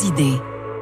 idées.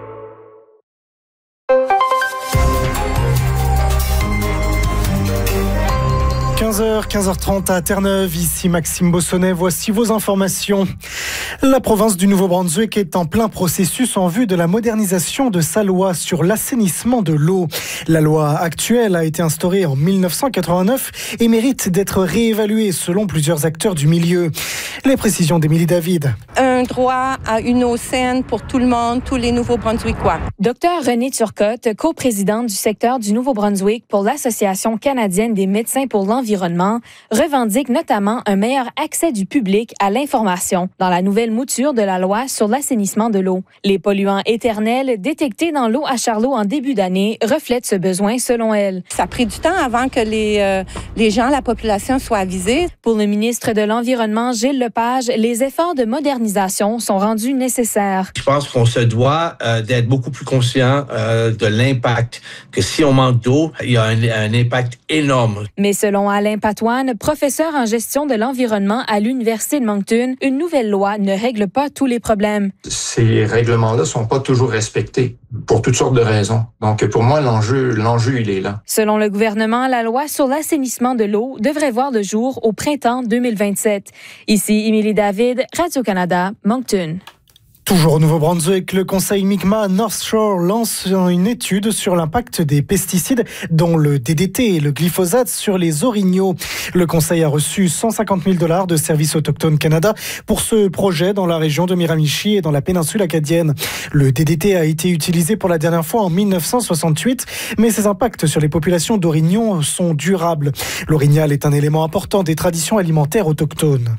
15h30 à Terre-Neuve, ici Maxime Bossonnet, voici vos informations. La province du Nouveau-Brunswick est en plein processus en vue de la modernisation de sa loi sur l'assainissement de l'eau. La loi actuelle a été instaurée en 1989 et mérite d'être réévaluée selon plusieurs acteurs du milieu. Les précisions d'Émilie David. Un droit à une eau saine pour tout le monde, tous les Nouveaux-Brunswickois. Docteur Renée Turcotte, coprésidente du secteur du Nouveau-Brunswick pour l'Association canadienne des médecins pour l'environnement, revendique notamment un meilleur accès du public à l'information dans la nouvelle mouture de la loi sur l'assainissement de l'eau. Les polluants éternels détectés dans l'eau à Charlot en début d'année reflètent ce besoin selon elle. Ça a pris du temps avant que les gens, la population soient avisés. Pour le ministre de l'Environnement, Gilles Lepage, les efforts de modernisation sont rendus nécessaires. Je pense qu'on se doit d'être beaucoup plus conscient de l'impact, que si on manque d'eau, il y a un impact énorme. Mais selon Alain Patoine, professeur en gestion de l'environnement à l'Université de Moncton, une nouvelle loi ne règle pas tous les problèmes. Ces règlements-là ne sont pas toujours respectés pour toutes sortes de raisons. Donc, pour moi, l'enjeu, il est là. Selon le gouvernement, la loi sur l'assainissement de l'eau devrait voir le jour au printemps 2027. Ici, Émilie David, Radio-Canada, Moncton. Toujours au Nouveau-Brunswick, le conseil Mi'kmaq North Shore lance une étude sur l'impact des pesticides, dont le DDT et le glyphosate, sur les orignaux. Le conseil a reçu 150 000 $ de Services autochtones Canada pour ce projet dans la région de Miramichi et dans la péninsule acadienne. Le DDT a été utilisé pour la dernière fois en 1968, mais ses impacts sur les populations d'orignaux sont durables. L'orignal est un élément important des traditions alimentaires autochtones.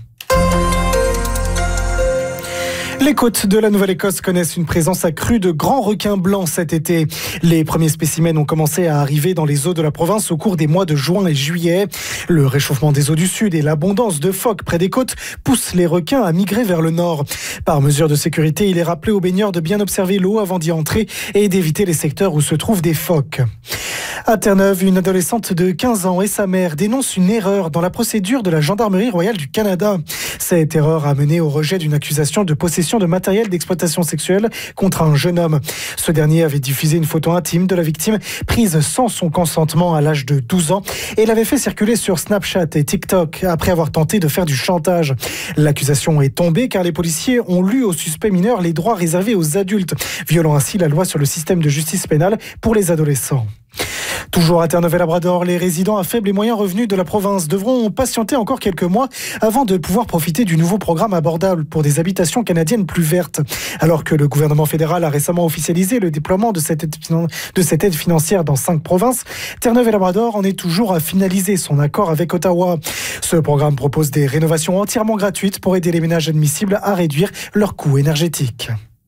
Les côtes de la Nouvelle-Écosse connaissent une présence accrue de grands requins blancs cet été. Les premiers spécimens ont commencé à arriver dans les eaux de la province au cours des mois de juin et juillet. Le réchauffement des eaux du sud et l'abondance de phoques près des côtes poussent les requins à migrer vers le nord. Par mesure de sécurité, il est rappelé aux baigneurs de bien observer l'eau avant d'y entrer et d'éviter les secteurs où se trouvent des phoques. À Terre-Neuve, une adolescente de 15 ans et sa mère dénoncent une erreur dans la procédure de la Gendarmerie royale du Canada. Cette erreur a mené au rejet d'une accusation de possession de matériel d'exploitation sexuelle contre un jeune homme. Ce dernier avait diffusé une photo intime de la victime prise sans son consentement à l'âge de 12 ans et l'avait fait circuler sur Snapchat et TikTok après avoir tenté de faire du chantage. L'accusation est tombée car les policiers ont lu aux suspects mineurs les droits réservés aux adultes, violant ainsi la loi sur le système de justice pénale pour les adolescents. Toujours à Terre-Neuve-et-Labrador, les résidents à faibles et moyens revenus de la province devront patienter encore quelques mois avant de pouvoir profiter du nouveau programme abordable pour des habitations canadiennes plus vertes. Alors que le gouvernement fédéral a récemment officialisé le déploiement de cette aide financière dans 5 provinces, Terre-Neuve-et-Labrador en est toujours à finaliser son accord avec Ottawa. Ce programme propose des rénovations entièrement gratuites pour aider les ménages admissibles à réduire leurs coûts énergétiques.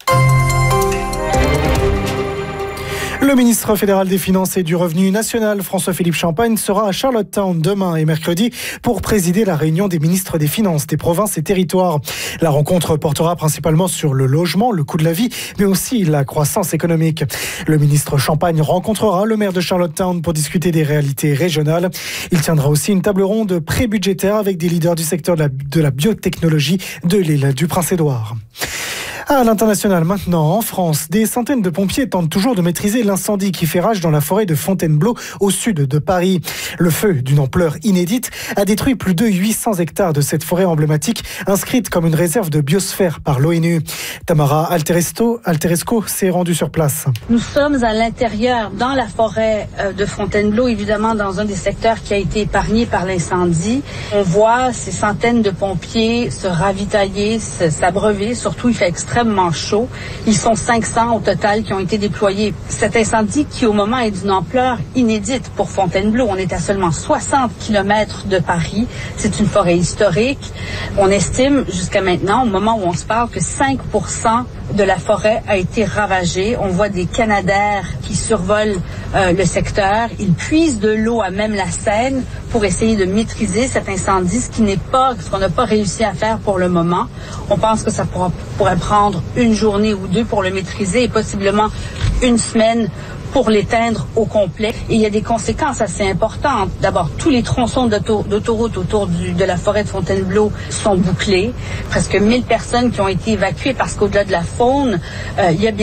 Le ministre fédéral des Finances et du Revenu national, François-Philippe Champagne, sera à Charlottetown demain et mercredi pour présider la réunion des ministres des Finances des provinces et territoires. La rencontre portera principalement sur le logement, le coût de la vie, mais aussi la croissance économique. Le ministre Champagne rencontrera le maire de Charlottetown pour discuter des réalités régionales. Il tiendra aussi une table ronde pré-budgétaire avec des leaders du secteur de la biotechnologie de l'île du Prince-Édouard. À l'international maintenant, en France, des centaines de pompiers tentent toujours de maîtriser l'incendie qui fait rage dans la forêt de Fontainebleau au sud de Paris. Le feu, d'une ampleur inédite, a détruit plus de 800 hectares de cette forêt emblématique, inscrite comme une réserve de biosphère par l'ONU. Tamara Alteresco s'est rendue sur place. Nous sommes à l'intérieur, dans la forêt de Fontainebleau, évidemment dans un des secteurs qui a été épargné par l'incendie. On voit ces centaines de pompiers se ravitailler, s'abreuver, surtout il fait extrêmement chaud. Ils sont 500 au total qui ont été déployés. Cet incendie qui au moment est d'une ampleur inédite pour Fontainebleau. On est à seulement 60 km de Paris. C'est une forêt historique. On estime jusqu'à maintenant, au moment où on se parle, que 5% de la forêt a été ravagée. On voit des canadaires qui survolent le secteur. Ils puisent de l'eau à même la Seine pour essayer de maîtriser cet incendie, ce qu'on n'a pas réussi à faire pour le moment. On pense que ça pourrait prendre une journée ou deux pour le maîtriser et possiblement une semaine pour l'éteindre au complet. Et il y a des conséquences assez importantes. D'abord, tous les tronçons d'autoroute autour de la forêt de Fontainebleau sont bouclés. Presque 1000 personnes qui ont été évacuées parce qu'au-delà de la faune, il y a bien